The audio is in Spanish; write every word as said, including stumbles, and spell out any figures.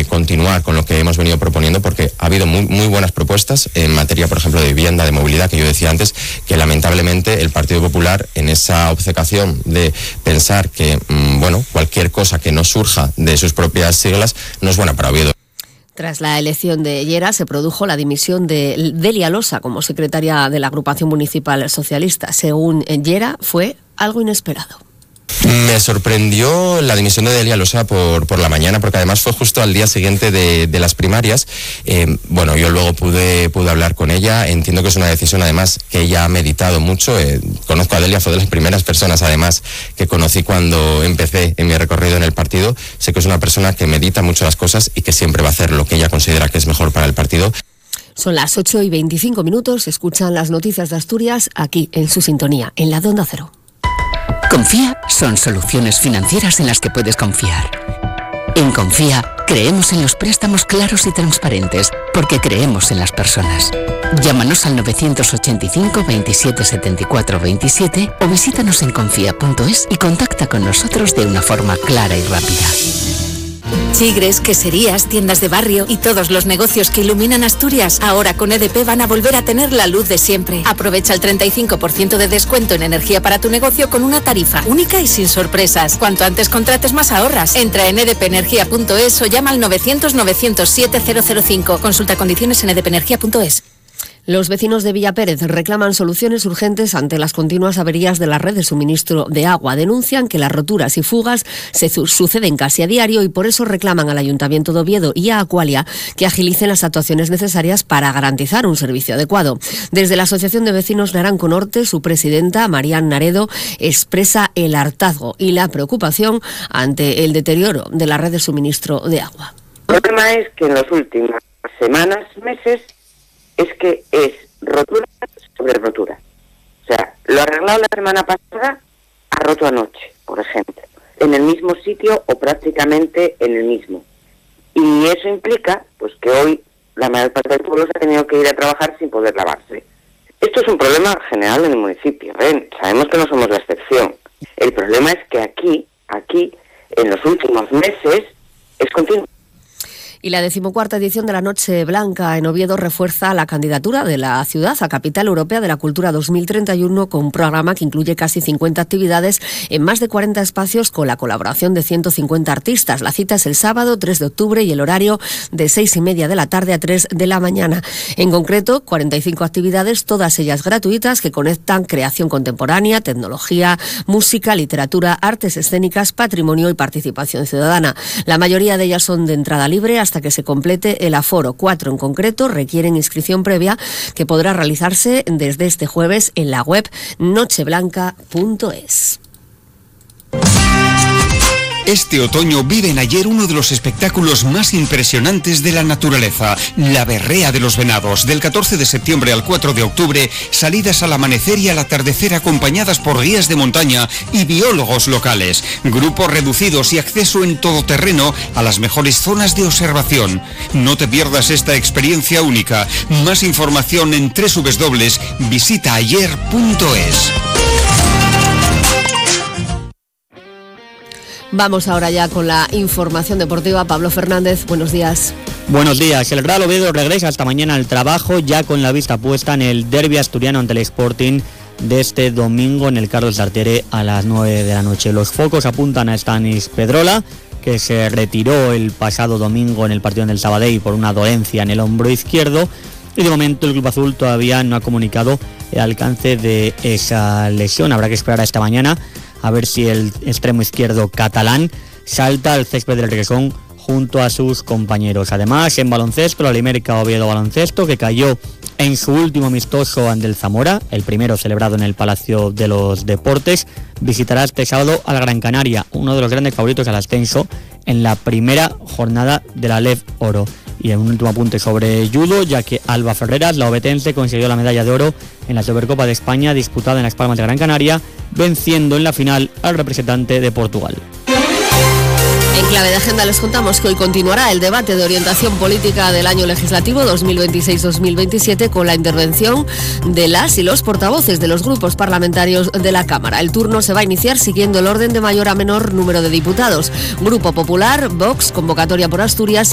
continuar con lo que hemos venido proponiendo, porque ha habido muy, muy buenas propuestas en materia, por ejemplo, de vivienda, de movilidad, que yo decía antes, que lamentablemente el Partido Popular, en esa obcecación de pensar que, mmm, bueno, cualquier cosa que no surja de sus propias siglas no es buena para Oviedo. Tras la elección de Llera se produjo la dimisión de Delia Losa como secretaria de la agrupación municipal socialista. Según Llera, fue algo inesperado. Me sorprendió la dimisión de Delia Losa por, por la mañana, porque además fue justo al día siguiente de, de las primarias. Eh, bueno, yo luego pude, pude hablar con ella. Entiendo que es una decisión además que ella ha meditado mucho. Eh, conozco a Delia, fue de las primeras personas además que conocí cuando empecé en mi recorrido en el partido. Sé que es una persona que medita mucho las cosas y que siempre va a hacer lo que ella considera que es mejor para el partido. Son las ocho y veinticinco minutos, escuchan las noticias de Asturias aquí en su sintonía, en la Onda Cero. Confía son soluciones financieras en las que puedes confiar. En Confía creemos en los préstamos claros y transparentes porque creemos en las personas. Llámanos al novecientos ochenta y cinco, veintisiete, setenta y cuatro, veintisiete o visítanos en confía punto es y contacta con nosotros de una forma clara y rápida. Chigres, queserías, tiendas de barrio y todos los negocios que iluminan Asturias, ahora con E D P van a volver a tener la luz de siempre. Aprovecha el treinta y cinco por ciento de descuento en energía para tu negocio con una tarifa única y sin sorpresas. Cuanto antes contrates, más ahorras. Entra en e d p energía punto es o llama al novecientos, novecientos siete, cero cero cinco. Consulta condiciones en e d p energía punto es. Los vecinos de Villapérez reclaman soluciones urgentes ante las continuas averías de la red de suministro de agua. Denuncian que las roturas y fugas se suceden casi a diario y por eso reclaman al Ayuntamiento de Oviedo y a Aqualia que agilicen las actuaciones necesarias para garantizar un servicio adecuado. Desde la Asociación de Vecinos Naranco Norte, su presidenta, Marian Naredo, expresa el hartazgo y la preocupación ante el deterioro de la red de suministro de agua. El problema es que en las últimas semanas, meses, es que es rotura sobre rotura. O sea, lo arreglado la semana pasada, ha roto anoche, por ejemplo, en el mismo sitio o prácticamente en el mismo. Y eso implica, pues, que hoy la mayor parte del pueblo se ha tenido que ir a trabajar sin poder lavarse. Esto es un problema general en el municipio, ¿eh? Sabemos que no somos la excepción. El problema es que aquí, aquí, en los últimos meses, es continuo. Y la decimocuarta edición de la Noche Blanca en Oviedo refuerza la candidatura de la ciudad a Capital Europea de la Cultura dos mil treinta y uno con un programa que incluye casi cincuenta actividades en más de cuarenta espacios con la colaboración de ciento cincuenta artistas. La cita es el sábado tres de octubre y el horario de seis y media de la tarde a tres de la mañana. En concreto, cuarenta y cinco actividades, todas ellas gratuitas, que conectan creación contemporánea, tecnología, música, literatura, artes escénicas, patrimonio y participación ciudadana. La mayoría de ellas son de entrada libre hasta que se complete el aforo. Cuatro en concreto requieren inscripción previa que podrá realizarse desde este jueves en la web noche blanca punto es. Este otoño vive en Aller uno de los espectáculos más impresionantes de la naturaleza, la berrea de los venados. Del catorce de septiembre al cuatro de octubre, salidas al amanecer y al atardecer acompañadas por guías de montaña y biólogos locales, grupos reducidos y acceso en todoterreno a las mejores zonas de observación. No te pierdas esta experiencia única. Más información en doble u doble u doble u punto visita aller punto es. Vamos ahora ya con la información deportiva. Pablo Fernández, buenos días. Buenos días. El Real Oviedo regresa esta mañana al trabajo, ya con la vista puesta en el derbi asturiano ante el Sporting de este domingo en el Carlos Tartiere a las nueve de la noche. Los focos apuntan a Stanis Pedrola, que se retiró el pasado domingo en el partido del Sabadell por una dolencia en el hombro izquierdo, y de momento el Club Azul todavía no ha comunicado el alcance de esa lesión. Habrá que esperar a esta mañana a ver si el extremo izquierdo catalán salta al césped del Reguesón junto a sus compañeros. Además, en baloncesto, la Limérica Oviedo Baloncesto, que cayó en su último amistoso ante el Zamora, el primero celebrado en el Palacio de los Deportes, visitará este sábado al Gran Canaria, uno de los grandes favoritos al ascenso en la primera jornada de la L E V Oro. Y en un último apunte sobre judo, ya que Alba Ferreras, la obetense, consiguió la medalla de oro en la Supercopa de España disputada en Las Palmas de Gran Canaria, venciendo en la final al representante de Portugal. En clave de agenda les contamos que hoy continuará el debate de orientación política del año legislativo dos mil veintiséis dos mil veintisiete con la intervención de las y los portavoces de los grupos parlamentarios de la Cámara. El turno se va a iniciar siguiendo el orden de mayor a menor número de diputados. Grupo Popular, Vox, Convocatoria por Asturias